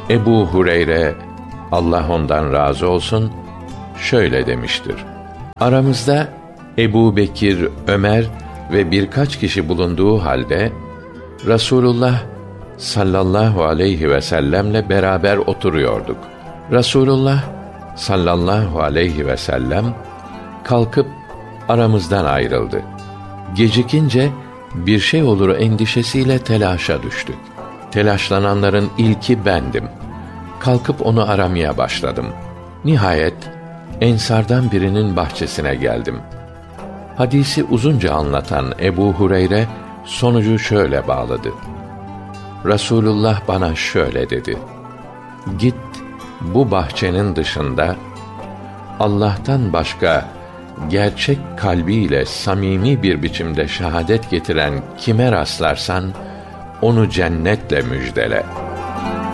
Ebu Hureyre, Allah ondan razı olsun, şöyle demiştir: Aramızda Ebu Bekir, Ömer ve birkaç kişi bulunduğu halde Resulullah sallallahu aleyhi ve sellemle beraber oturuyorduk. Resulullah sallallahu aleyhi ve sellem kalkıp aramızdan ayrıldı. Gecikince bir şey olur endişesiyle telaşa düştük. Telaşlananların ilki bendim. Kalkıp onu aramaya başladım. Nihayet ensardan birinin bahçesine geldim. Hadisi uzunca anlatan Ebu Hureyre sonucu şöyle bağladı: Resulullah bana şöyle dedi: Git bu bahçenin dışında Allah'tan başka gerçek kalbiyle samimi bir biçimde şehadet getiren kime rastlarsan onu cennetle müjdele.